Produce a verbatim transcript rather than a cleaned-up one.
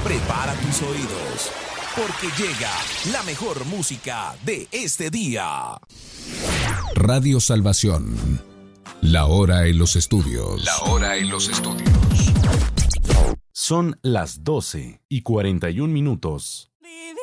Prepara tus oídos, porque llega la mejor música de este día. Radio Salvación. La hora en los estudios. La hora en los estudios. Son las doce y cuarenta y un minutos.